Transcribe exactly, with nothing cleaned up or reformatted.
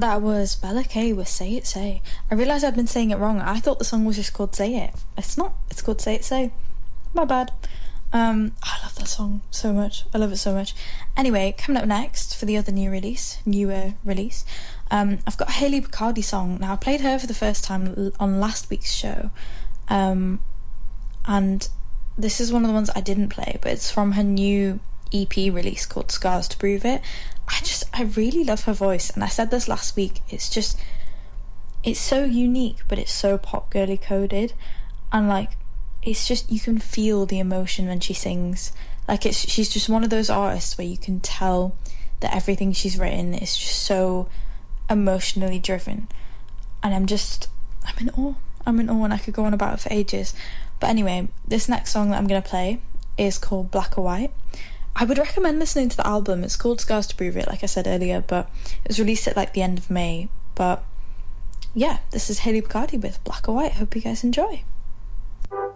That was Bella K with Say It Say. I realised I'd been saying it wrong. I thought the song was just called Say It. It's not. It's called Say It Say. My bad. Um, I love that song so much. I love it so much. Anyway, coming up next for the other new release, newer release, um, I've got a Hayley Bacardi song. Now, I played her for the first time on last week's show, um, and this is one of the ones I didn't play, but it's from her new E P release called Scars to Prove It. I just, I really love her voice, and I said this last week, it's just, it's so unique, but it's so pop girly coded, and like, it's just, you can feel the emotion when she sings. Like, it's, she's just one of those artists where you can tell that everything she's written is just so emotionally driven, and I'm just, I'm in awe. I'm in awe, and I could go on about it for ages. But anyway, this next song that I'm going to play is called Black or White. I would recommend listening to the album. It's called Scars to Prove It, like I said earlier, but it was released at like the end of May. But yeah, this is Hayley Bacardi with Black or White. Hope you guys enjoy.